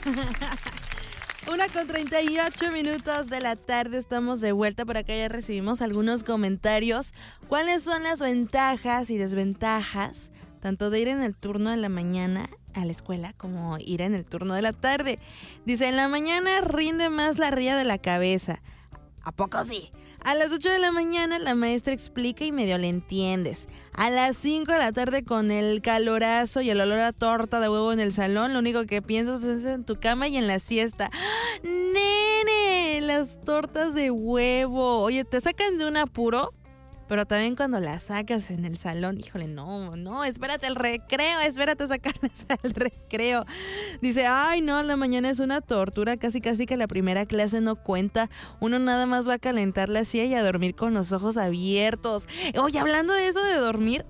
1:38 de la tarde, estamos de vuelta. Por acá ya recibimos algunos comentarios. ¿Cuáles son las ventajas y desventajas tanto de ir en el turno de la mañana a la escuela como ir en el turno de la tarde? Dice, en la mañana rinde más la ría de la cabeza. ¿A poco sí? A las 8 de la mañana la maestra explica y medio le entiendes. A las 5 de la tarde con el calorazo y el olor a torta de huevo en el salón, lo único que piensas es en tu cama y en la siesta. ¡Nene! Las tortas de huevo. Oye, te sacan de un apuro, pero también cuando las sacas en el salón, híjole, no, espérate al recreo, espérate a sacarlas al recreo. Dice, ay no, la mañana es una tortura, casi que la primera clase no cuenta. Uno nada más va a calentar la silla y a dormir con los ojos abiertos. Oye, hablando de eso de dormir,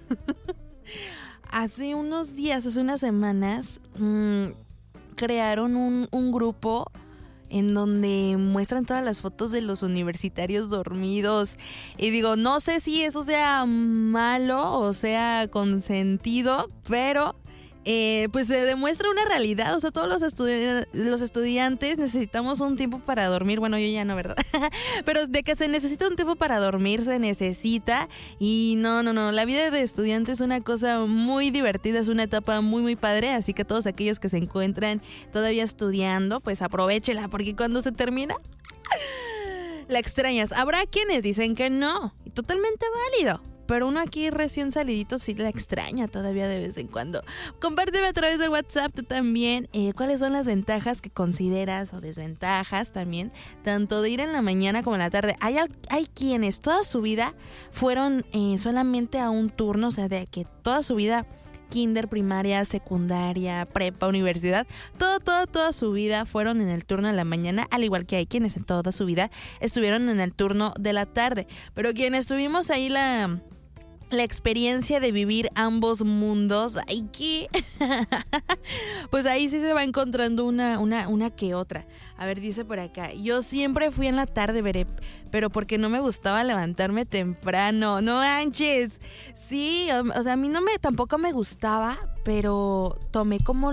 hace unos días, hace unas semanas, crearon un grupo en donde muestran todas las fotos de los universitarios dormidos. Y digo, no sé si eso sea malo o sea consentido, pero pues se demuestra una realidad. O sea, todos los estudiantes necesitamos un tiempo para dormir. Bueno, yo ya no, ¿verdad? Pero de que se necesita un tiempo para dormir, se necesita. Y no, la vida de estudiante es una cosa muy divertida, es una etapa muy padre. Así que todos aquellos que se encuentran todavía estudiando, pues aprovechela, porque cuando se termina, la extrañas. Habrá quienes dicen que no, y totalmente válido. Pero uno aquí recién salidito sí la extraña todavía de vez en cuando. Compárteme a través del WhatsApp tú también cuáles son las ventajas que consideras o desventajas también, tanto de ir en la mañana como en la tarde. Hay quienes toda su vida fueron solamente a un turno, o sea, de que toda su vida, kinder, primaria, secundaria, prepa, universidad, toda su vida fueron en el turno de la mañana, al igual que hay quienes en toda su vida estuvieron en el turno de la tarde. Pero quienes tuvimos ahí la experiencia de vivir ambos mundos, ay, ¿qué? Pues ahí sí se va encontrando una que otra. A ver, dice por acá, yo siempre fui en la tarde, veré, pero porque no me gustaba levantarme temprano. No manches. Sí, o sea, a mí tampoco me gustaba, pero tomé como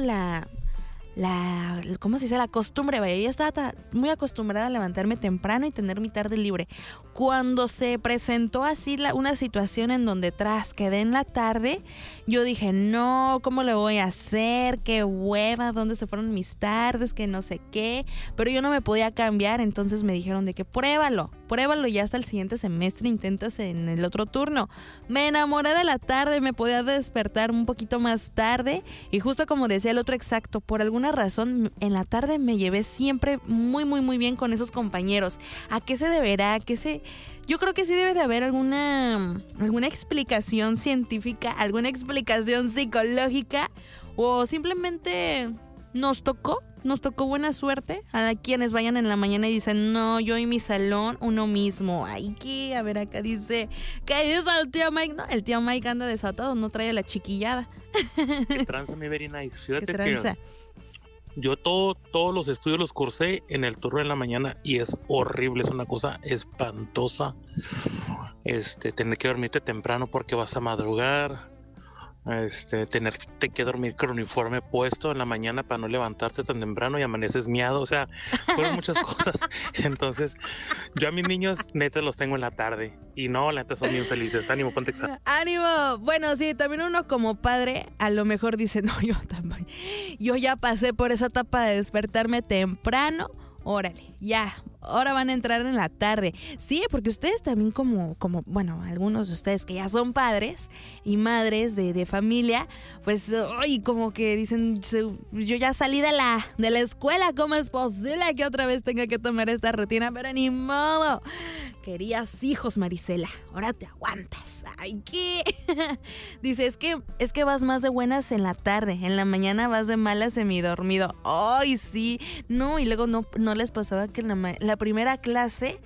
¿cómo se dice? La costumbre, vaya. Yo estaba muy acostumbrada a levantarme temprano y tener mi tarde libre. Cuando se presentó así una situación en donde quedé en la tarde, yo dije, no, ¿cómo le voy a hacer? Qué hueva, ¿dónde se fueron mis tardes? Que no sé qué. Pero yo no me podía cambiar, entonces me dijeron de que pruébalo y hasta el siguiente semestre intentas en el otro turno. Me enamoré de la tarde, me podía despertar un poquito más tarde y justo como decía el otro exacto, por alguna razón en la tarde me llevé siempre muy bien con esos compañeros. ¿A qué se deberá? Yo creo que sí debe de haber alguna explicación científica, alguna explicación psicológica, o simplemente nos tocó buena suerte a quienes vayan en la mañana y dicen, no, yo y mi salón, uno mismo. Ay, ¿qué? A ver, acá dice, ¿qué dice el tío Mike? No, el tío Mike anda desatado, no trae la chiquillada. ¿Qué tranza, mi very nice? Fíjate ¿Qué tranza? Que yo todos los estudios los cursé en el turno de la mañana y es horrible, es una cosa espantosa. Tener que dormirte temprano porque vas a madrugar. Tenerte que dormir con el uniforme puesto en la mañana para no levantarte tan temprano y amaneces miado, o sea, fueron muchas cosas. Entonces, yo a mis niños neta los tengo en la tarde y no, la neta son bien felices. Ánimo, ponte examen. ¡Ánimo! Bueno, sí, también uno como padre a lo mejor dice, no, yo ya pasé por esa etapa de despertarme temprano. Órale, ya, ahora van a entrar en la tarde. Sí, porque ustedes también como bueno, algunos de ustedes que ya son padres y madres de familia, pues, ay, como que dicen, yo ya salí de la escuela, ¿cómo es posible que otra vez tenga que tomar esta rutina? Pero ni modo. Querías hijos, Marisela, ahora te aguantas. Ay, ¿qué? Dice, es que vas más de buenas en la tarde, en la mañana vas de malas semidormido. Ay, sí. No, y luego no les pasaba que la primera clase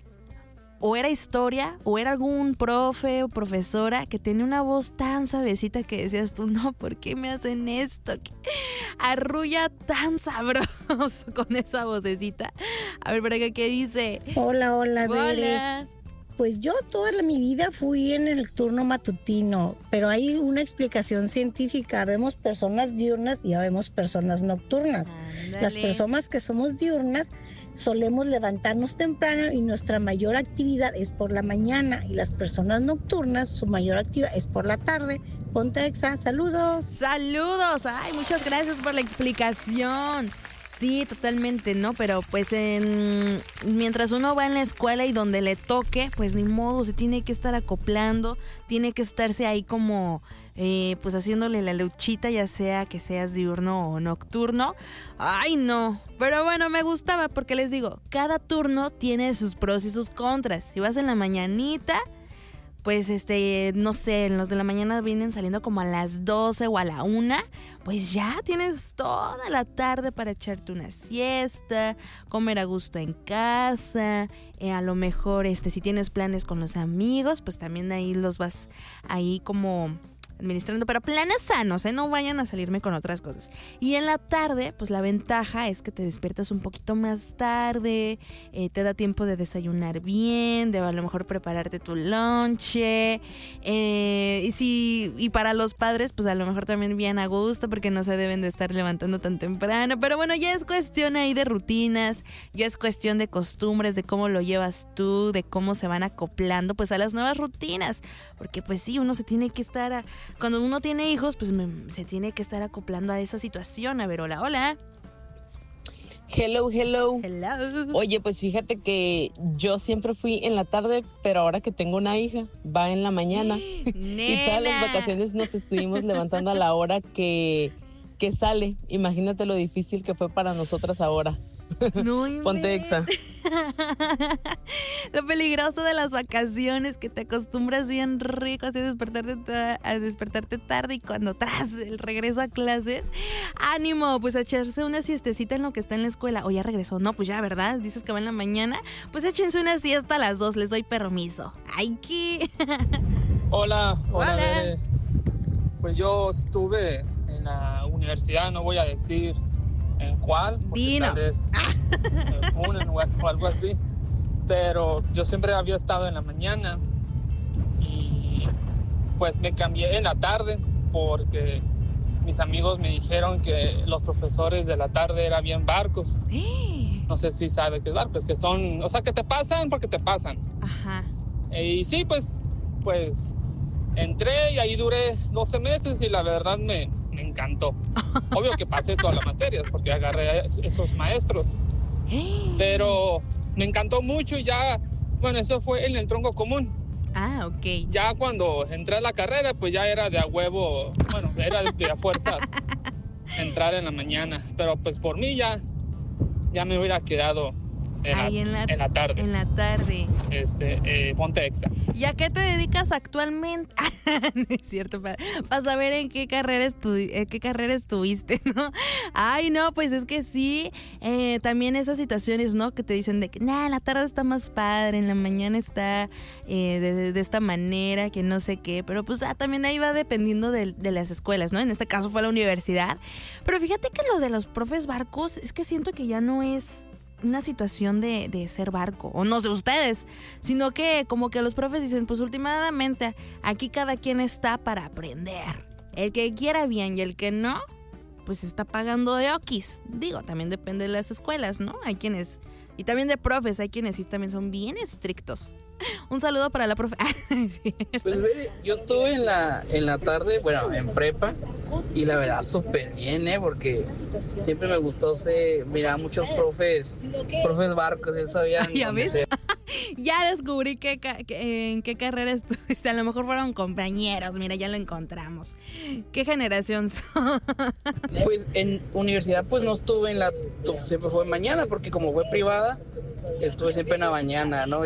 o era historia o era algún profe o profesora que tenía una voz tan suavecita que decías tú, no, ¿por qué me hacen esto? Arrulla tan sabroso con esa vocecita. A ver, ¿para qué dice? Hola, Hola. Bere. Pues yo mi vida fui en el turno matutino, pero hay una explicación científica. Vemos personas diurnas y vemos personas nocturnas. Ándale. Las personas que somos diurnas solemos levantarnos temprano y nuestra mayor actividad es por la mañana, y las personas nocturnas su mayor actividad es por la tarde. Ponte Exa, saludos. ¡Saludos! ¡Ay, muchas gracias por la explicación! Sí, totalmente, ¿no? Pero pues mientras uno va en la escuela y donde le toque, pues ni modo, se tiene que estar acoplando, tiene que estarse ahí como pues haciéndole la luchita, ya sea que seas diurno o nocturno. ¡Ay, no! Pero bueno, me gustaba porque les digo, cada turno tiene sus pros y sus contras. Si vas en la mañanita, pues no sé, los de la mañana vienen saliendo como a las 12 o a la 1, pues ya tienes toda la tarde para echarte una siesta, comer a gusto en casa, a lo mejor si tienes planes con los amigos, pues también ahí los vas ahí como administrando, pero planes sanos, no vayan a salirme con otras cosas. Y en la tarde, pues la ventaja es que te despiertas un poquito más tarde, te da tiempo de desayunar bien, de a lo mejor prepararte tu lonche, y para los padres, pues a lo mejor también bien a gusto, porque no se deben de estar levantando tan temprano, pero bueno, ya es cuestión ahí de rutinas, ya es cuestión de costumbres, de cómo lo llevas tú, de cómo se van acoplando pues a las nuevas rutinas, porque pues sí, uno se tiene que estar cuando uno tiene hijos, pues se tiene que estar acoplando a esa situación. A ver, hola. Hello. Hello. Oye, pues fíjate que yo siempre fui en la tarde, pero ahora que tengo una hija, va en la mañana. Nena. Y todas las vacaciones nos estuvimos levantando a la hora que sale. Imagínate lo difícil que fue para nosotras ahora. No, Ponte Exa. Lo peligroso de las vacaciones, que te acostumbras bien rico así a despertarte tarde, y cuando tras el regreso a clases, ánimo, pues a echarse una siestecita en lo que está en la escuela. O ya regresó, no, pues ya, ¿verdad? Dices que va en la mañana, pues échense una siesta a las 2, les doy permiso. ¡Ay, qué! Hola. Hola. Pues yo estuve en la universidad, no voy a decir en cuál, porque Dinos. tal vez me funen o algo así, pero yo siempre había estado en la mañana y pues me cambié en la tarde porque mis amigos me dijeron que los profesores de la tarde eran bien barcos. No sé si sabe qué es barcos, que son, o sea, que te pasan porque te pasan. Ajá. Y sí, pues entré y ahí duré 12 meses y la verdad me encantó. Obvio que pasé todas las materias porque agarré a esos maestros, pero me encantó mucho. Y ya, bueno, eso fue en el tronco común. Ah, ok. Ya cuando entré a la carrera, pues ya era de a huevo, bueno, era de a fuerzas entrar en la mañana, pero pues por mí ya me hubiera quedado en la tarde. En la tarde. Ponte Exa. ¿Y a qué te dedicas actualmente? No es cierto, para saber en qué carrera estuviste, ¿no? Ay, no, pues es que sí, también esas situaciones, ¿no? Que te dicen de que, en la tarde está más padre, en la mañana está de esta manera, que no sé qué, pero pues también ahí va dependiendo de las escuelas, ¿no? En este caso fue la universidad, pero fíjate que lo de los profes barcos, es que siento que ya no es una situación de ser barco, o no sé ustedes, sino que como que los profes dicen, pues últimamente aquí cada quien está para aprender, el que quiera bien y el que no, pues está pagando de okis. Digo, también depende de las escuelas, ¿no? Hay quienes, y también de profes, hay quienes sí también son bien estrictos. Un saludo para la profe. Sí. Pues yo estuve en la tarde, bueno, en prepa, y la verdad súper bien, porque siempre me gustó mirar muchos profes barcos, eso sabían. ¿Ya ves? Ya descubrí en qué carrera estuviste. A lo mejor fueron compañeros. Mira, ya lo encontramos. ¿Qué generación son? Pues en universidad pues no estuve siempre fue mañana, porque como fue privada, estuve siempre en la mañana, ¿no? Y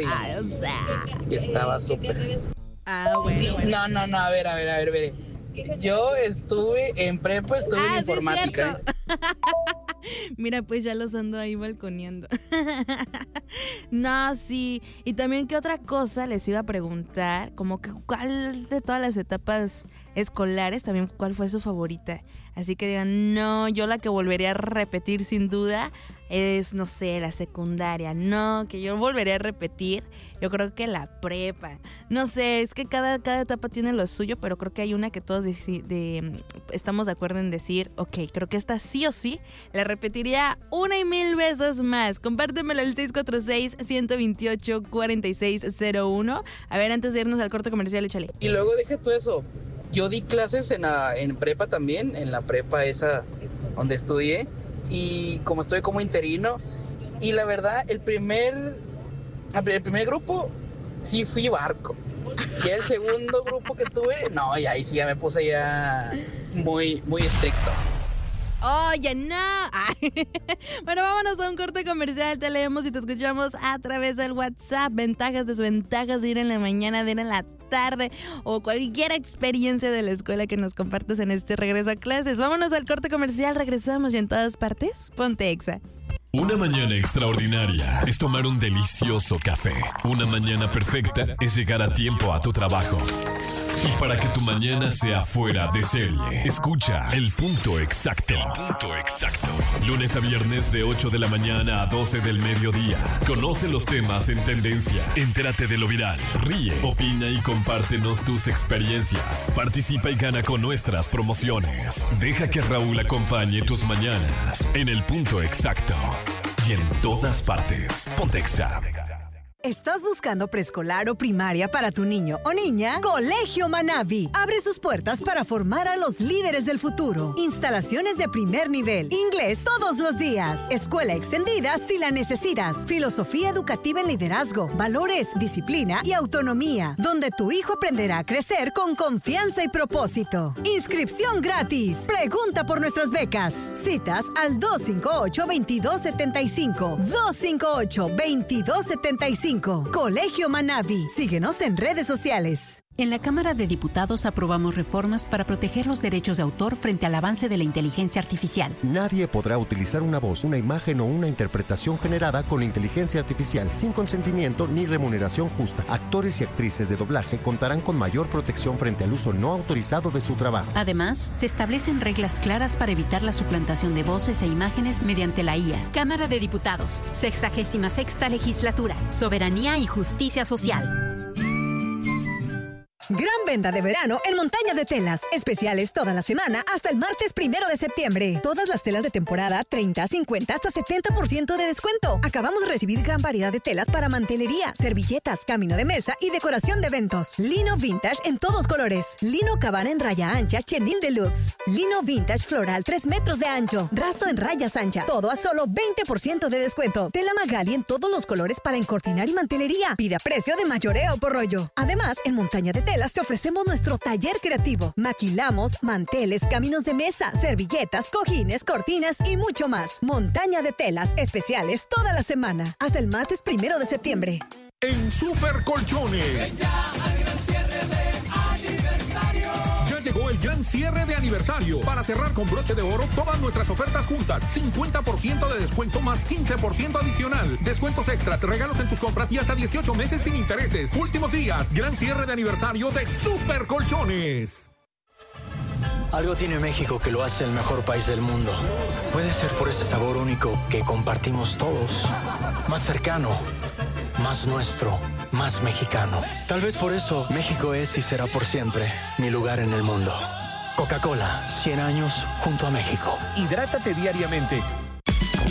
estaba súper. Bueno. No, a ver. Yo estuve en prepa, estuve en informática. Sí, mira, pues ya los ando ahí balconeando. No, sí. Y también, ¿qué otra cosa les iba a preguntar? Como que cuál de todas las etapas escolares, también cuál fue su favorita. Así que digan, no, yo la que volvería a repetir sin duda, es, no sé, la secundaria. No, que yo volveré a repetir, yo creo que la prepa. No sé, es que cada etapa tiene lo suyo, pero creo que hay una que todos estamos de acuerdo en decir, ok, creo que esta sí o sí la repetiría 1,000 veces más. Compártemelo al 646-128-4601. A ver, antes de irnos al corte comercial, échale. Y luego deja todo eso. Yo di clases en prepa también, en la prepa esa donde estudié, y como estoy como interino, y la verdad, el primer grupo sí fui barco. Y el segundo grupo que tuve, no, y ahí sí ya me puse ya muy, muy estricto. Oye, no. Bueno, vámonos a un corte comercial. Te leemos y te escuchamos a través del WhatsApp. Ventajas, desventajas de ir en la mañana, de ir en la tarde o cualquier experiencia de la escuela que nos compartes en este regreso a clases. Vámonos al corte comercial. Regresamos y en todas partes, ponte Exa. Una mañana extraordinaria es tomar un delicioso café. Una mañana perfecta es llegar a tiempo a tu trabajo. Y para que tu mañana sea fuera de serie, escucha El Punto Exacto. El Punto Exacto. Lunes a viernes de 8 de la mañana a 12 del mediodía. Conoce los temas en tendencia. Entérate de lo viral. Ríe, opina y compártenos tus experiencias. Participa y gana con nuestras promociones. Deja que Raúl acompañe tus mañanas en El Punto Exacto. Y en todas partes. Ponte Exa. ¿Estás buscando preescolar o primaria para tu niño o niña? Colegio Manavi abre sus puertas para formar a los líderes del futuro. Instalaciones de primer nivel, inglés todos los días, escuela extendida si la necesitas, filosofía educativa en liderazgo, valores, disciplina y autonomía, donde tu hijo aprenderá a crecer con confianza y propósito. Inscripción gratis. Pregunta por nuestras becas. Citas al 258-2275. 258-2275. Colegio Manavi. Síguenos en redes sociales. En la Cámara de Diputados aprobamos reformas para proteger los derechos de autor frente al avance de la inteligencia artificial. Nadie podrá utilizar una voz, una imagen o una interpretación generada con inteligencia artificial sin consentimiento ni remuneración justa. Actores y actrices de doblaje contarán con mayor protección frente al uso no autorizado de su trabajo. Además, se establecen reglas claras para evitar la suplantación de voces e imágenes mediante la IA. Cámara de Diputados, 66ª Legislatura, Soberanía y Justicia Social. Gran venta de verano en Montaña de Telas. Especiales toda la semana hasta el martes 1 de septiembre. Todas las telas de temporada, 30, 50, hasta 70% de descuento. Acabamos de recibir gran variedad de telas para mantelería, servilletas, camino de mesa y decoración de eventos. Lino vintage en todos colores. Lino cabana en raya ancha, chenil deluxe. Lino vintage floral 3 metros de ancho. Raso en rayas ancha. Todo a solo 20% de descuento. Tela Magali en todos los colores para encortinar y mantelería. Pida precio de mayoreo por rollo. Además, en Montaña de Telas te ofrecemos nuestro taller creativo. Maquilamos manteles, caminos de mesa, servilletas, cojines, cortinas y mucho más. Montaña de Telas, especiales toda la semana. Hasta el martes 1 de septiembre. En Super Colchones. Ya llegó el gran cierre de aniversario. Para cerrar con broche de oro todas nuestras ofertas juntas. 50% de descuento más 15% adicional. Descuentos extras, regalos en tus compras y hasta 18 meses sin intereses. Últimos días, gran cierre de aniversario de Super Colchones. Algo tiene México que lo hace el mejor país del mundo. Puede ser por ese sabor único que compartimos todos. Más cercano, más nuestro, más mexicano. Tal vez por eso México es y será por siempre mi lugar en el mundo. Coca-Cola, 100 años junto a México. Hidrátate diariamente.